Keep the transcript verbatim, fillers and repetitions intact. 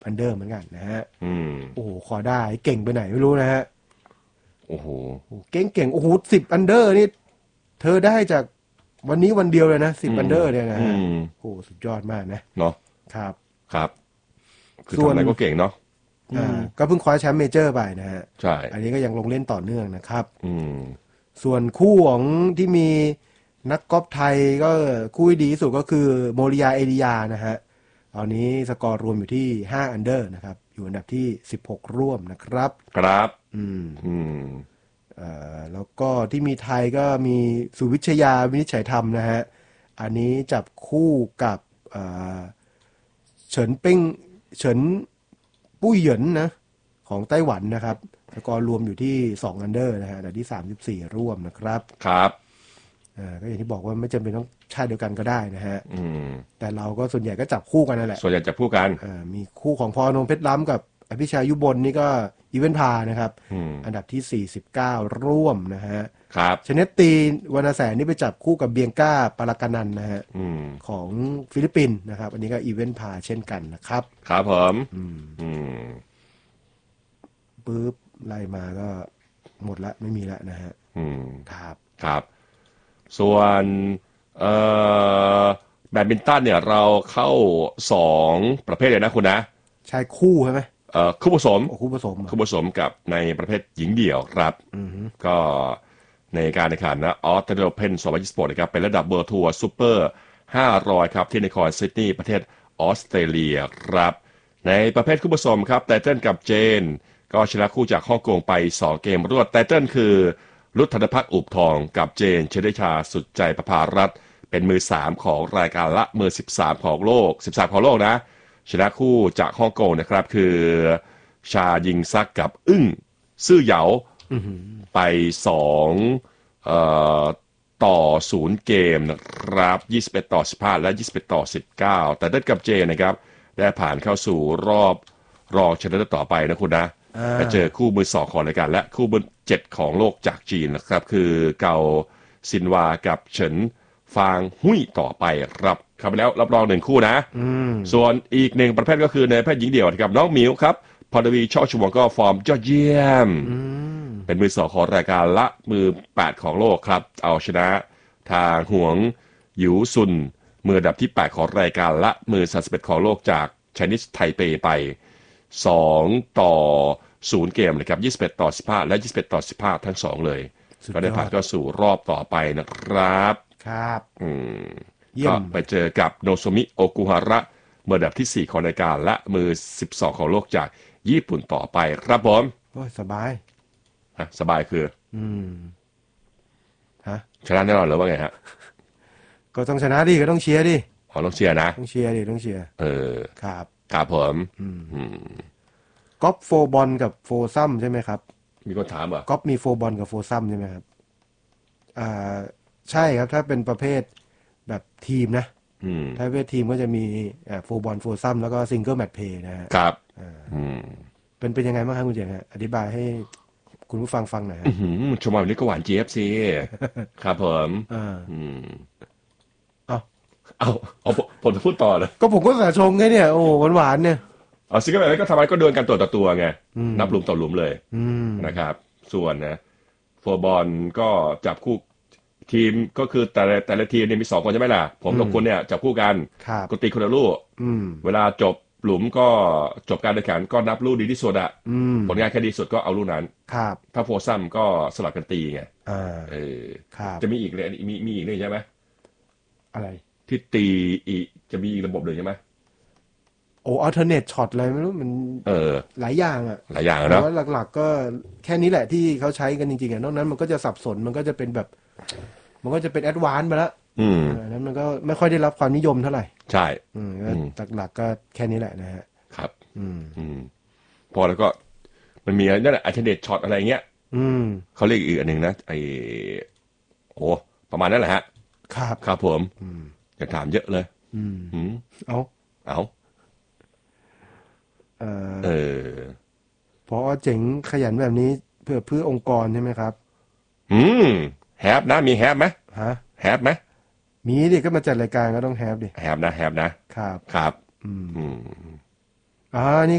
อันเดอร์เหมือนกันนะฮะอืมโอ้โหขอได้เก่งไปไหนไม่รู้นะฮะโอ้โหเก่งเก่งโอ้โหสิบอันเดอร์นี่เธอได้จากวันนี้วันเดียวเลยนะสิบอืมอันเดอร์เนี่ยนะอืฮะมโอ้สุดยอดมากนะเนาะครับครับคือส่วนทำอะไรก็เก่งเนาะอือ่ามก็เพิ่งคว้าแชมป์เมเจอร์ไปนะฮะใช่อันนี้ก็ยังลงเล่นต่อเนื่องนะครับอืมส่วนคู่ของที่มีนักกอล์ฟไทยก็คู่ที่ดีที่สุดก็คือโมริยาเอริยานะฮะตอนนี้สกอร์รวมอยู่ที่ห้าอันเดอร์นะครับอยู่อันดับที่สิบหกร่วมนะครับครับอืมอืมเอ่อแล้วก็ที่มีไทยก็มีสุวิชยาวินิจฉัยธรรมนะฮะอันนี้จับคู่กับเอ่อเฉินเป้งเฉินปุ้ยเหยินนะของไต้หวันนะครับสกอร์รวมอยู่ที่สองอันเดอร์นะฮะอันดับที่สามสิบสี่ร่วมนะครับครับอ่าก็อย่างที่บอกว่าไม่จำเป็นต้องชาติเดียวกันก็ได้นะฮะอืมแต่เราก็ส่วนใหญ่ก็จับคู่กันนั่นแหละส่วนใหญ่จะพูดกันอ่ามีคู่ของพอนงเพชรล้ำกับอภิชายุบลนี่ก็อีเวนพานะครับอืมอันดับที่สี่สิบเก้าร่วมนะฮะครับชเนตตีวรรณแสนนี่ไปจับคู่กับเบียงก้าปาราการนันนะฮะอืมของฟิลิปปินส์นะครับอันนี้ก็อีเวนต์พาเช่นกันนะครับครับผมอืมอืมปุ๊บไล่มาก็หมดละไม่มีละนะฮะอืมครับครับส่วนเอ่อแบดมินตันเนี่ยเราเข้าสองประเภทเลยนะคุณนะชายคู่ใช่ไหมเอ่อคู่ผสมโอ้คู่ผสมอ่ะคู่ผสมกับในประเภทหญิงเดี่ยวครับอือฮึก็ในการแข่งขันนะออสเตรเลียโอเพ่นสองพันยี่สิบหกนะครับเป็นระดับเบอร์ทัวร์ซูเปอร์ห้าร้อยครับที่นครซิดนีย์ประเทศออสเตรเลียครับในประเภทคู่ผสมครับไตเติ้ลกับเจนก็ชนะคู่จากฮ่องกงไปสองเกมรวดไตเติ้ลคือรุทธนภักดิ์อุบทองกับเจนเชริชาสุดใจประภารัตน์เป็นมือสามของรายการละมือสิบสามของโลกสิบสามของโลกนะชนะคู่จากฮ่องกงนะครับคือชายิงซักกับอึ้งซื่อเหยาไปสองเอ่อต่อศูนย์เกมนะครับยี่สิบเอ็ดต่อสิบห้าและยี่สิบเอ็ดต่อสิบเก้าแต่เดินกับเจนะครับได้ผ่านเข้าสู่รอบรองชนะเลิศต่อไปนะคุณนะอ่ไปเจอาคู่มือสองของรายการและคู่มือเจ็ดของโลกจากจีนนะครับคือเกาซินวากับเฉินฟางหุ้ยต่อไปครับเข้าไปแล้วรับรองหนึ่งคู่นะอืมส่วนอีกหนึ่งประเภทก็คือในประเภทหญิงเดี่ยวนะครับน้องหมิวครับพรวีช่อชวงก็ฟอร์มยอดเยี่ยมอืมเป็นมือสองของรายการละมือแปดของโลกครับเอาชนะทางหวงหยูซุนมืออันดับที่แปดของรายการละมือสามสิบเอ็ดของโลกจากไชนีสไทเปไปสองต่อศูนย์เกมเลยครับยี่สิบเอ็ดต่อสิบห้าและยี่สิบเอ็ดต่อสิบห้าทั้งสองเลยสุดก็ได้ยอดผ่านเข้าสู่รอบต่อไปนะครับครับอืมก็เยี่ยมไปเจอกับโนโซมิโอกุฮาระมืออันดับที่สี่ของรายการและมือสิบสองของโลกจากญี่ปุ่นต่อไปครับผมโอ้ยสบายฮะสบายคืออืมฮะชนะแน่นอนหรือว่าไงฮะก็ต้องชนะดิก็ต้องเชียร์ดิขอต้องเชียร์นะต้องเชียร์ดิต้องเชียร์เออครับครับผมอืมอืมก๊อปโฟบอลกับโฟซัมใช่ไหมครับมีคนถามเหรอก๊อปมีโฟบอลกับโฟซัมใช่ไหมครับอ่าใช่ครับถ้าเป็นประเภทแบบทีมนะอืมถ้าประเภททีมก็จะมีโฟบอลโฟซัมแล้วก็ซิงเกิลแมตช์เพย์นะฮะครับอืมเป็นเป็นยังไงบ้างครับคุณเจงฮะอธิบายให้คุณผู้ฟังฟังหน่อยฮะอื้อหือชมวันนี้ก็หวานเจี๊ยบสิครับผมอ่าอืมเอาเอาเอาผมผมจะพูดต่อเลยก็ผมก็สาชงไงเนี่ยโอ้หวานหวานๆเนี่ยเอาซิงเกิลแมตช์ก็ทำไมก็เดินกันตัวต่อตัวไงอืมนับหลุมต่อหลุมเลยอืมนะครับ ส่วนนะโฟร์บอลก็จับคู่ทีมก็คือแต่ละแต่ละทีมเนี่ยมีสองคนใช่ไหมล่ะผมกับคุณเนี่ยจับคู่กันครับก็ตีคนละลูกอืมเวลาจบหลุมก็จบการแข่งขันก็นับลูกดีที่สุดอะอืมผลงานแค่ดีสุดก็เอาลูกนั้นครับถ้าโฟร์ซัมก็สลับกันตีไงอ่าเออครับจะมีอีกเลยมีมีอีกเลยใช่ไหมอะไรที่ตีอีกจะมีอีกระบบเลยใช่ไหมโอ้อัลเทอร์เนทช็อตอะไรไม่รู้มันเออหลายอย่างอ่ะหลายอย่างแต่เนาะว่าหลักๆก็แค่นี้แหละที่เขาใช้กันจริงๆอ่ะนอกนั้นมันก็จะสับสนมันก็จะเป็นแบบ มันก็จะเป็นแอดวานซ์ไปแล้วอืมอันนั้นมันก็ไม่ค่อยได้รับความนิยมเท่าไหร่ใช่อืมก็หลักๆก็แค่นี้แหละนะฮะครับอืมอืมพอแล้วก็มันมีนั่นแหละอัลเทอร์เนทช็อตอะไรเงี้ยอืมเขาเรียกอีกอันหนึ่งนะไอโอ้ประมาณนั้นแหละฮะครับครับผมอืมอย่าถามเยอะเลยอืมอืมเอาเอาเอ่อเออพอเจ๋งขยันแบบนี้เพื่อเพื่อองค์กรใช่ไหมครับอืมแฮปนะมีแฮปไหมฮะแฮปไหมมีดิก็มาจัดรายการก็ต้องแฮปดิแฮปนะแฮปนะครับ ครับอืมอืมอ่านี่